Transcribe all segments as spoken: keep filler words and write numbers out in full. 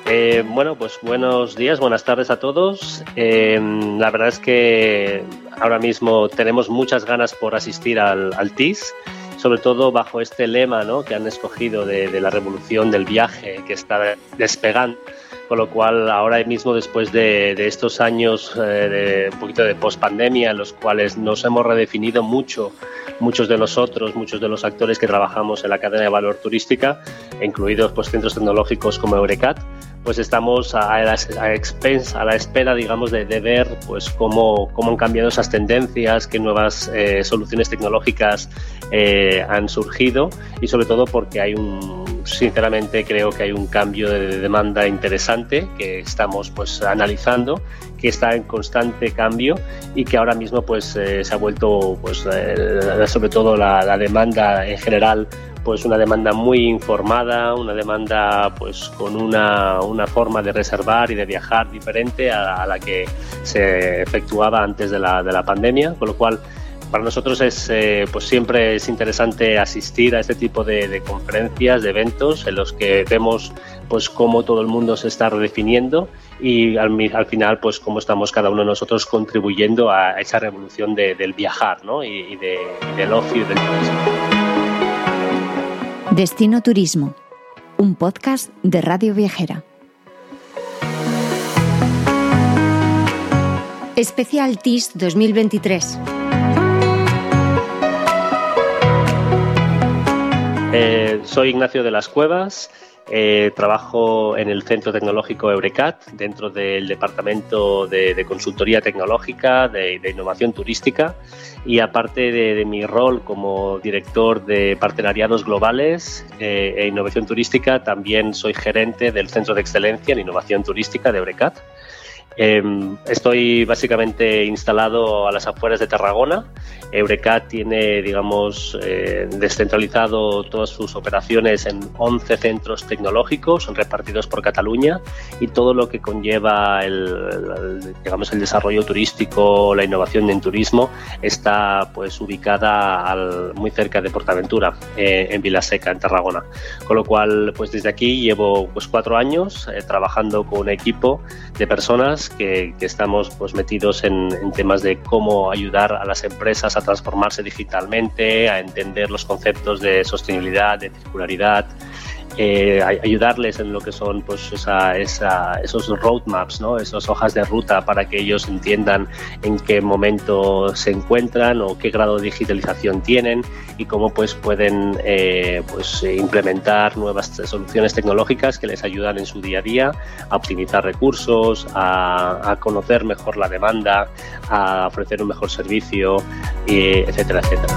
Eh, bueno, pues buenos días, buenas tardes a todos. Eh, la verdad es que ahora mismo tenemos muchas ganas por asistir al, al T I S, sobre todo bajo este lema, ¿no?, que han escogido de, de la revolución del viaje que está despegando. Con lo cual, ahora mismo, después de, de estos años eh, de un poquito de pospandemia, en los cuales nos hemos redefinido mucho, muchos de nosotros, muchos de los actores que trabajamos en la cadena de valor turística, incluidos pues, centros tecnológicos como Eurecat, pues estamos a, a, la, a, expensa, a la espera, digamos, de, de ver pues, cómo, cómo han cambiado esas tendencias, qué nuevas eh, soluciones tecnológicas eh, han surgido y, sobre todo, porque hay un sinceramente creo que hay un cambio de demanda interesante que estamos pues analizando, que está en constante cambio y que ahora mismo pues eh, se ha vuelto pues eh, sobre todo la, la demanda en general pues una demanda muy informada, una demanda pues con una, una forma de reservar y de viajar diferente a, a la que se efectuaba antes de la, de la pandemia, con lo cual para nosotros es eh, pues siempre es interesante asistir a este tipo de, de conferencias, de eventos en los que vemos pues cómo todo el mundo se está redefiniendo y al, al final pues cómo estamos cada uno de nosotros contribuyendo a esa revolución de, del viajar, ¿no?, y, y, de, y del ocio y del turismo. Destino Turismo, un podcast de Radio Viajera. Especial T I S dos mil veintitrés. Eh, soy Ignacio de las Cuevas, eh, trabajo en el Centro Tecnológico Eurecat, dentro del Departamento de, de Consultoría Tecnológica, de, de Innovación Turística, y aparte de, de mi rol como director de Partenariados Globales eh, e Innovación Turística, también soy gerente del Centro de Excelencia en Innovación Turística de Eurecat. Eh, estoy básicamente instalado a las afueras de Tarragona. Eurecat tiene, digamos, eh, descentralizado todas sus operaciones en once centros tecnológicos repartidos por Cataluña y todo lo que conlleva el, el, digamos, el desarrollo turístico, la innovación en turismo está pues ubicada al, muy cerca de Portaventura, eh, en Vilaseca, en Tarragona. Con lo cual, pues desde aquí llevo pues cuatro años eh, trabajando con un equipo de personas Que, que estamos pues metidos en, en temas de cómo ayudar a las empresas a transformarse digitalmente, a entender los conceptos de sostenibilidad, de circularidad, eh, a, ayudarles en lo que son pues esa, esa, esos roadmaps, ¿no?, esas hojas de ruta para que ellos entiendan en qué momento se encuentran o qué grado de digitalización tienen y cómo pues pueden eh, pues implementar nuevas soluciones tecnológicas que les ayudan en su día a día a optimizar recursos, a, a conocer mejor la demanda, a ofrecer un mejor servicio, y etcétera, etcétera.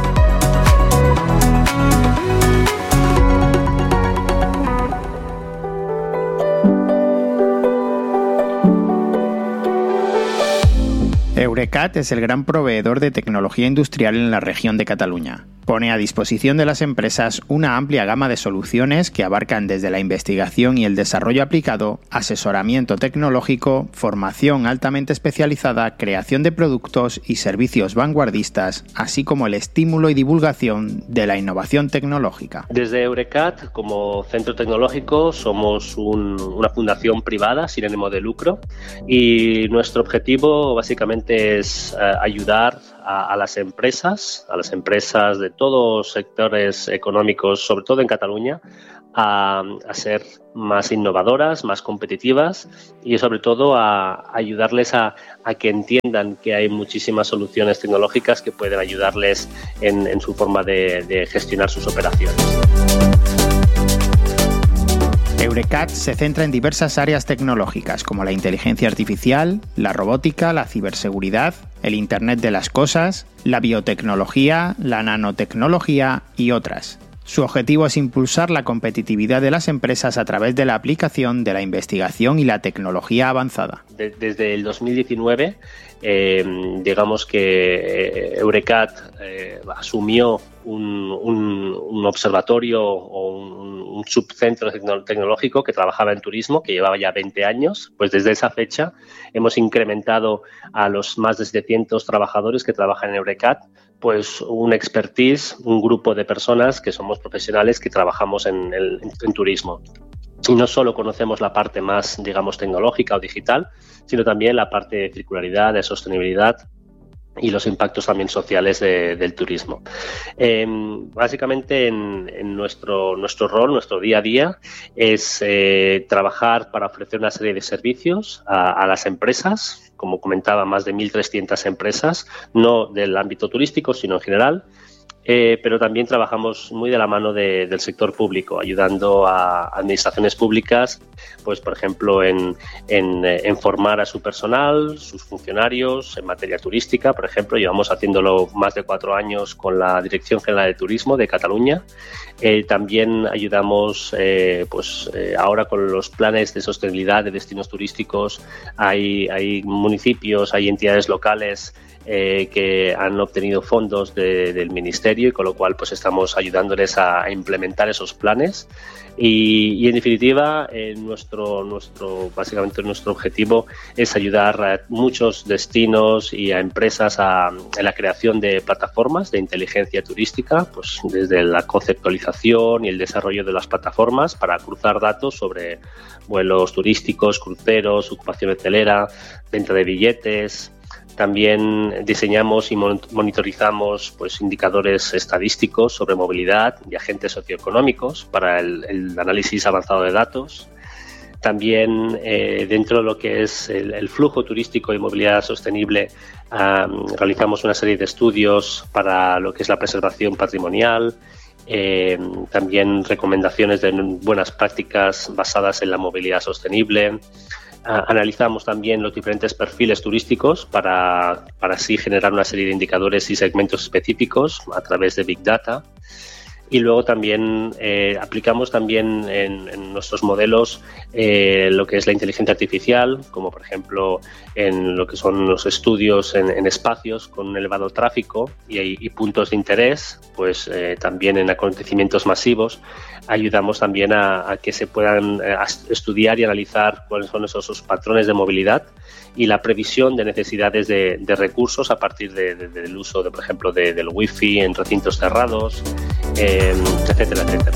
Eurecat es el gran proveedor de tecnología industrial en la región de Cataluña. Pone a disposición de las empresas una amplia gama de soluciones que abarcan desde la investigación y el desarrollo aplicado, asesoramiento tecnológico, formación altamente especializada, creación de productos y servicios vanguardistas, así como el estímulo y divulgación de la innovación tecnológica. Desde Eurecat, como centro tecnológico, somos un, una fundación privada sin ánimo de lucro y nuestro objetivo básicamente es eh, ayudar a, a las empresas, a las empresas de todos sectores económicos, sobre todo en Cataluña, a, a ser más innovadoras, más competitivas y sobre todo a ayudarles a, a que entiendan que hay muchísimas soluciones tecnológicas que pueden ayudarles en, en su forma de, de gestionar sus operaciones. Eurecat se centra en diversas áreas tecnológicas como la inteligencia artificial, la robótica, la ciberseguridad, el Internet de las cosas, la biotecnología, la nanotecnología y otras. Su objetivo es impulsar la competitividad de las empresas a través de la aplicación de la investigación y la tecnología avanzada. Desde el dos mil diecinueve, eh, digamos que Eurecat eh, asumió un, un, un observatorio o un, un subcentro tecnológico que trabajaba en turismo, que llevaba ya veinte años. Pues desde esa fecha hemos incrementado a los más de setecientos trabajadores que trabajan en Eurecat, pues un expertise, un grupo de personas que somos profesionales que trabajamos en, el, en turismo. Y no solo conocemos la parte más, digamos, tecnológica o digital, sino también la parte de circularidad, de sostenibilidad y los impactos también sociales de, del turismo. Eh, básicamente en, en nuestro, nuestro rol, nuestro día a día, es eh, trabajar para ofrecer una serie de servicios a, a las empresas, como comentaba, más de mil trescientas empresas, no del ámbito turístico, sino en general. Eh, pero también trabajamos muy de la mano de, del sector público, ayudando a administraciones públicas, pues por ejemplo, en, en, en formar a su personal, sus funcionarios, en materia turística, por ejemplo, llevamos haciéndolo más de cuatro años con la Dirección General de Turismo de Cataluña. Eh, también ayudamos, eh, pues eh, ahora con los planes de sostenibilidad de destinos turísticos, hay, hay municipios, hay entidades locales Eh, que han obtenido fondos de, del Ministerio y con lo cual pues estamos ayudándoles a, a implementar esos planes y, y en definitiva eh, nuestro, nuestro, básicamente nuestro objetivo es ayudar a muchos destinos y a empresas a, a la creación de plataformas de inteligencia turística, pues desde la conceptualización y el desarrollo de las plataformas para cruzar datos sobre vuelos turísticos, cruceros, ocupación hotelera, venta de billetes. También diseñamos y monitorizamos pues, indicadores estadísticos sobre movilidad y agentes socioeconómicos para el, el análisis avanzado de datos. También eh, dentro de lo que es el, el flujo turístico y movilidad sostenible um, realizamos una serie de estudios para lo que es la preservación patrimonial, eh, también recomendaciones de buenas prácticas basadas en la movilidad sostenible. Uh, analizamos también los diferentes perfiles turísticos para, para así generar una serie de indicadores y segmentos específicos a través de Big Data. Y luego también eh, aplicamos también en, en nuestros modelos eh, lo que es la inteligencia artificial, como por ejemplo en lo que son los estudios en, en espacios con un elevado tráfico y, y puntos de interés, pues eh, también en acontecimientos masivos. Ayudamos también a, a que se puedan eh, estudiar y analizar cuáles son esos, esos patrones de movilidad y la previsión de necesidades de, de recursos a partir de, de, del uso, de, por ejemplo, de, del wifi en recintos cerrados, eh, etcétera, etcétera.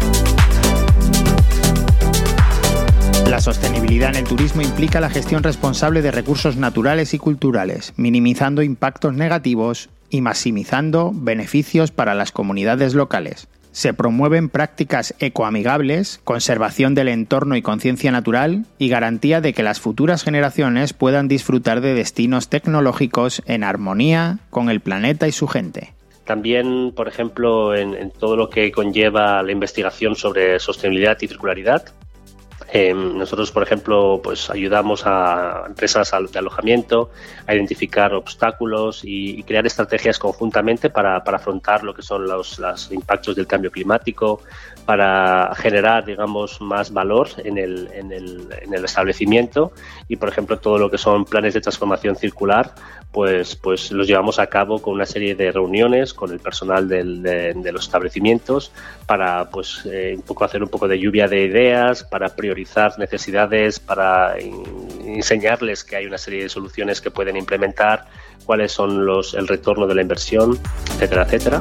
La sostenibilidad en el turismo implica la gestión responsable de recursos naturales y culturales, minimizando impactos negativos y maximizando beneficios para las comunidades locales. Se promueven prácticas ecoamigables, conservación del entorno y conciencia natural y garantía de que las futuras generaciones puedan disfrutar de destinos tecnológicos en armonía con el planeta y su gente. También, por ejemplo, en, en todo lo que conlleva la investigación sobre sostenibilidad y circularidad, Eh, nosotros, por ejemplo, pues ayudamos a empresas de alojamiento a identificar obstáculos y, y crear estrategias conjuntamente para, para afrontar lo que son los, los impactos del cambio climático, para generar, digamos, más valor en el, en el, en el establecimiento y, por ejemplo, todo lo que son planes de transformación circular, pues, pues los llevamos a cabo con una serie de reuniones con el personal del, de, de los establecimientos para, pues, eh, un poco hacer un poco de lluvia de ideas, para priorizar necesidades, para in, enseñarles que hay una serie de soluciones que pueden implementar, cuáles son los el retorno de la inversión, etcétera, etcétera.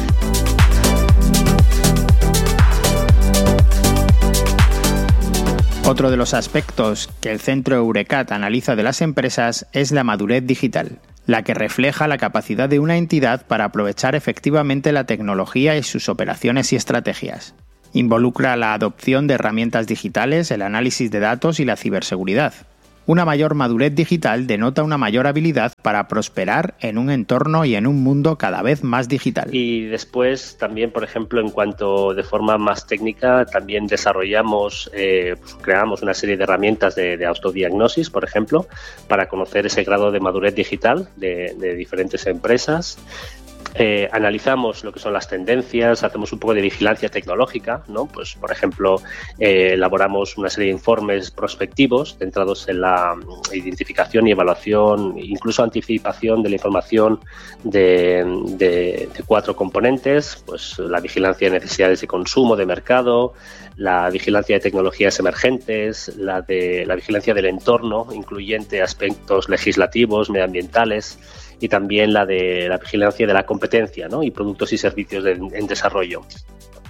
Otro de los aspectos que el Centro Eurecat analiza de las empresas es la madurez digital, la que refleja la capacidad de una entidad para aprovechar efectivamente la tecnología y sus operaciones y estrategias. Involucra la adopción de herramientas digitales, el análisis de datos y la ciberseguridad. Una mayor madurez digital denota una mayor habilidad para prosperar en un entorno y en un mundo cada vez más digital. Y después también, por ejemplo, en cuanto de forma más técnica, también desarrollamos, eh, pues, creamos una serie de herramientas de, de autodiagnosis, por ejemplo, para conocer ese grado de madurez digital de, de diferentes empresas. Eh, analizamos lo que son las tendencias, hacemos un poco de vigilancia tecnológica, ¿no? Pues, por ejemplo, eh, elaboramos una serie de informes prospectivos centrados en la identificación y evaluación, incluso anticipación de la información de, de, de cuatro componentes, pues la vigilancia de necesidades de consumo, de mercado, la vigilancia de tecnologías emergentes, la de la vigilancia del entorno, incluyente aspectos legislativos, medioambientales, y también la de la vigilancia de la competencia, ¿no? Y productos y servicios de, en desarrollo.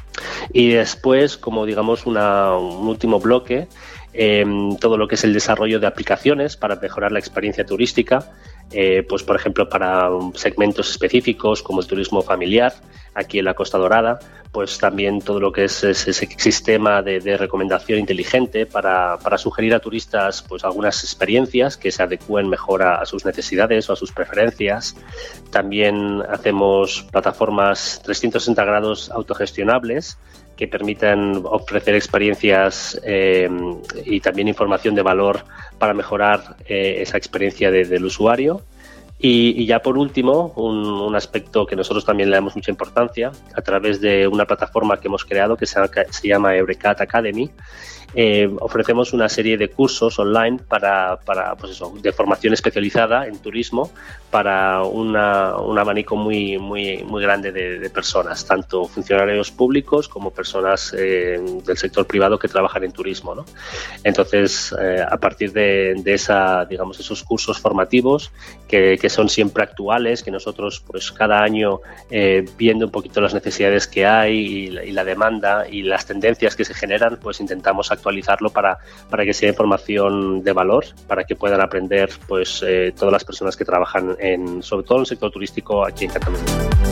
Y después, como digamos una, un último bloque, eh, todo lo que es el desarrollo de aplicaciones para mejorar la experiencia turística, eh, pues por ejemplo para segmentos específicos como el turismo familiar, aquí en la Costa Dorada, pues también todo lo que es ese sistema de, de recomendación inteligente para, para sugerir a turistas pues algunas experiencias que se adecúen mejor a, a sus necesidades o a sus preferencias. También hacemos plataformas trescientos sesenta grados autogestionables que permitan ofrecer experiencias eh, y también información de valor para mejorar eh, esa experiencia de, del usuario. Y, y ya por último, un, un aspecto que nosotros también le damos mucha importancia, a través de una plataforma que hemos creado que se, se llama Eurecat Academy, eh, ofrecemos una serie de cursos online para, para pues eso, de formación especializada en turismo para una, un abanico muy, muy, muy grande de, de personas, tanto funcionarios públicos como personas eh, del sector privado que trabajan en turismo, ¿no? Entonces, eh, a partir de, de esa, digamos, esos cursos formativos que, que son siempre actuales, que nosotros pues cada año eh, viendo un poquito las necesidades que hay y la, y la demanda y las tendencias que se generan, pues intentamos actualizarlo para, para que sea información de valor, para que puedan aprender pues eh, todas las personas que trabajan en, sobre todo en el sector turístico aquí en Cataluña.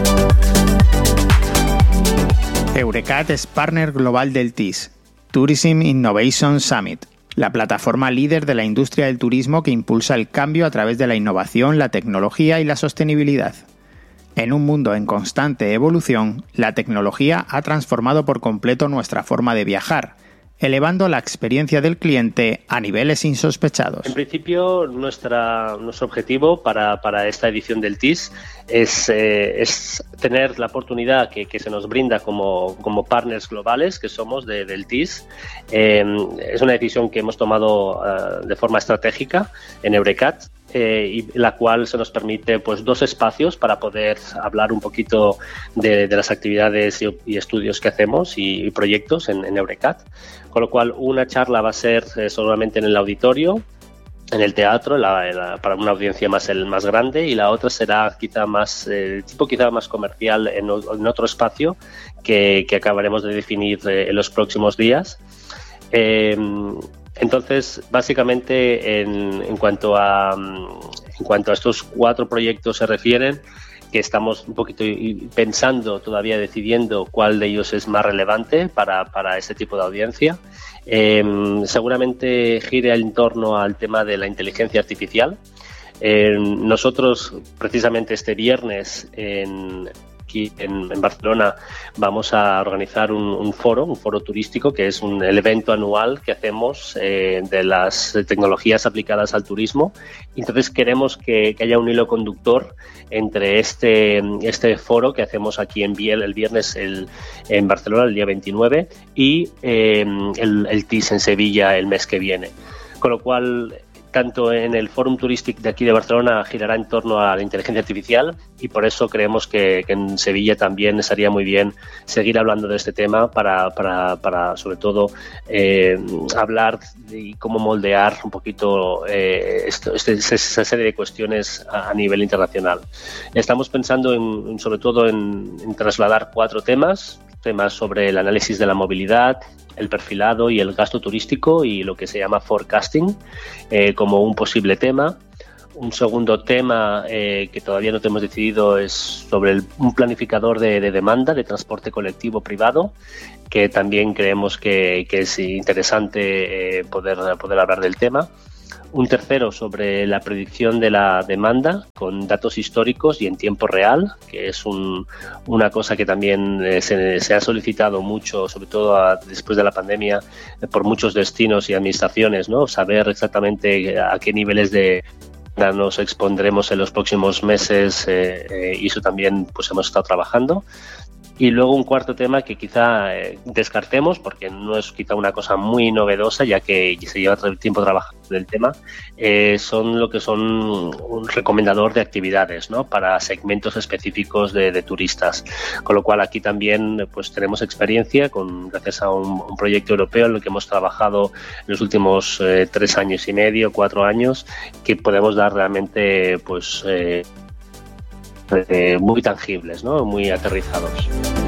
Eurecat es partner global del T I S, Tourism Innovation Summit, la plataforma líder de la industria del turismo que impulsa el cambio a través de la innovación, la tecnología y la sostenibilidad. En un mundo en constante evolución, la tecnología ha transformado por completo nuestra forma de viajar, elevando la experiencia del cliente a niveles insospechados. En principio, nuestra, nuestro objetivo para, para esta edición del T I S es, eh, es tener la oportunidad que, que se nos brinda como, como partners globales que somos de, del T I S. Eh, es una decisión que hemos tomado uh, de forma estratégica en Eurecat. Eh, y la cual se nos permite pues dos espacios para poder hablar un poquito de, de las actividades y, y estudios que hacemos y, y proyectos en, en Eurecat, con lo cual una charla va a ser eh, solamente en el auditorio, en el teatro, la, la, para una audiencia más, el, más grande, y la otra será quizá más eh, tipo quizá más comercial en, en otro espacio que, que acabaremos de definir eh, en los próximos días. Eh, Entonces, básicamente, en, en, cuanto a, en cuanto a estos cuatro proyectos se refieren, que estamos un poquito pensando, todavía decidiendo cuál de ellos es más relevante para, para este tipo de audiencia, eh, seguramente gire en torno al tema de la inteligencia artificial. Eh, nosotros, precisamente este viernes, en aquí en, en Barcelona vamos a organizar un, un foro, un foro turístico, que es un, el evento anual que hacemos eh, de las tecnologías aplicadas al turismo. Entonces queremos que, que haya un hilo conductor entre este, este foro que hacemos aquí en Biel el viernes el, en Barcelona el día veintinueve y eh, el, el T I S en Sevilla el mes que viene. Con lo cual, tanto en el Fórum Turístico de aquí de Barcelona girará en torno a la inteligencia artificial y por eso creemos que, que en Sevilla también estaría muy bien seguir hablando de este tema para, para, para sobre todo, eh, hablar de cómo moldear un poquito eh, esto, este, esa serie de cuestiones a, a nivel internacional. Estamos pensando en, sobre todo en, en trasladar cuatro temas, temas sobre el análisis de la movilidad, el perfilado y el gasto turístico y lo que se llama forecasting eh, como un posible tema. Un segundo tema eh, que todavía no tenemos decidido es sobre el, un planificador de, de demanda de transporte colectivo privado, que también creemos que, que es interesante eh, poder, poder hablar del tema. Un tercero sobre la predicción de la demanda con datos históricos y en tiempo real, que es un, una cosa que también eh, se, se ha solicitado mucho, sobre todo a, después de la pandemia, eh, por muchos destinos y administraciones, ¿no? Saber exactamente a qué niveles de nos expondremos en los próximos meses eh, eh, y eso también pues hemos estado trabajando. Y luego un cuarto tema que quizá eh, descartemos porque no es quizá una cosa muy novedosa, ya que se lleva tiempo trabajando en el tema, eh, son lo que son un recomendador de actividades, ¿no? Para segmentos específicos de, de turistas. Con lo cual aquí también pues tenemos experiencia con gracias a un, un proyecto europeo en el que hemos trabajado en los últimos eh, tres años y medio, cuatro años, que podemos dar realmente pues eh, Eh, muy tangibles, ¿no? Muy aterrizados.